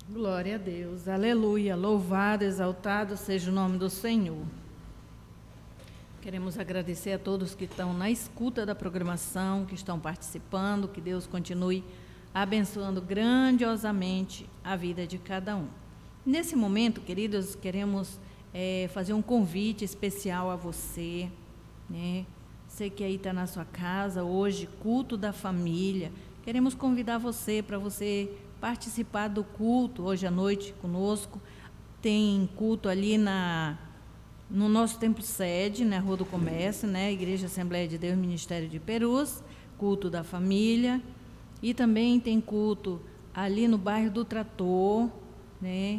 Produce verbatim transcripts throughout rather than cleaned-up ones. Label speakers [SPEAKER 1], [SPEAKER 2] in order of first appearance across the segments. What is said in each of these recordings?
[SPEAKER 1] Glória a Deus, aleluia, louvado, exaltado seja o nome do Senhor. Queremos agradecer a todos que estão na escuta da programação, que estão participando, que Deus continue abençoando grandiosamente a vida de cada um. Nesse momento, queridos, queremos é, fazer um convite especial a você, né? Você que aí está na sua casa hoje, culto da família, queremos convidar você para você participar do culto hoje à noite conosco. Tem culto ali na, no nosso templo sede, na Rua do Comércio, né? Igreja Assembleia de Deus, Ministério de Perus, culto da família. E também tem culto ali no bairro do Trator, né?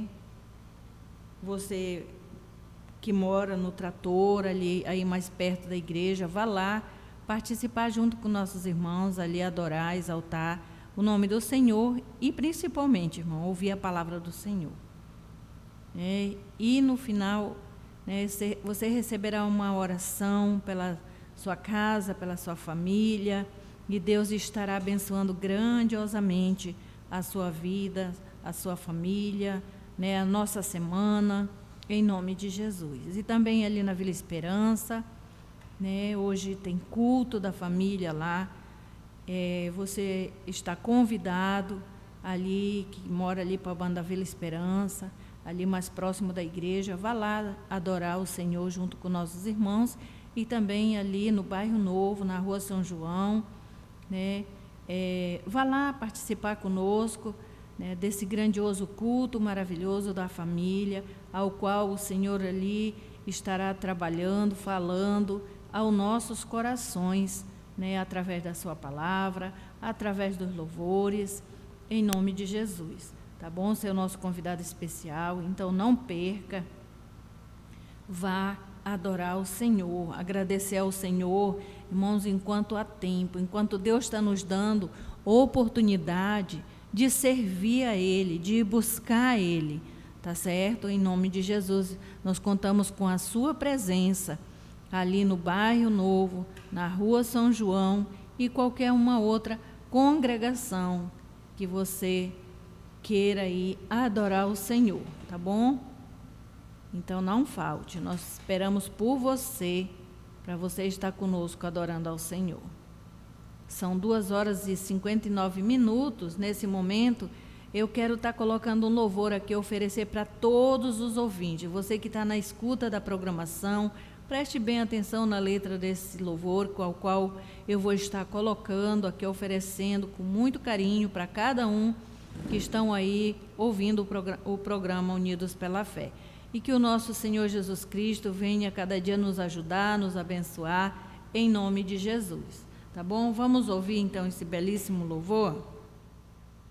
[SPEAKER 1] Você que mora no Trator, ali aí mais perto da igreja, vá lá participar junto com nossos irmãos, ali adorar, exaltar o nome do Senhor e, principalmente, irmão, ouvir a palavra do Senhor. É, e, no final, né, você receberá uma oração pela sua casa, pela sua família, e Deus estará abençoando grandiosamente a sua vida, a sua família, né, a nossa semana, em nome de Jesus. E também ali na Vila Esperança, né, hoje tem culto da família lá. É, você está convidado ali, que mora ali para a banda Vila Esperança, ali mais próximo da igreja, vá lá adorar o Senhor junto com nossos irmãos, e também ali no bairro Novo, na Rua São João, né? É, vá lá participar conosco, né, desse grandioso culto maravilhoso da família, ao qual o Senhor ali estará trabalhando, falando aos nossos corações, né, através da sua palavra, através dos louvores, em nome de Jesus, tá bom? Você é o nosso convidado especial, então não perca, vá adorar o Senhor, agradecer ao Senhor, irmãos, enquanto há tempo, enquanto Deus está nos dando oportunidade de servir a Ele, de buscar a Ele, tá certo? Em nome de Jesus, nós contamos com a sua presença, ali no bairro Novo, na Rua São João e qualquer uma outra congregação que você queira ir adorar o Senhor, tá bom? Então não falte, nós esperamos por você, para você estar conosco adorando ao Senhor. São duas horas e cinquenta e nove minutos, nesse momento eu quero estar colocando um louvor aqui, oferecer para todos os ouvintes, você que está na escuta da programação. Preste bem atenção na letra desse louvor, com o qual eu vou estar colocando aqui, oferecendo com muito carinho para cada um que estão aí ouvindo o, programa, o programa Unidos pela Fé. E que o nosso Senhor Jesus Cristo venha cada dia nos ajudar, nos abençoar, em nome de Jesus. Tá bom? Vamos ouvir então esse belíssimo louvor?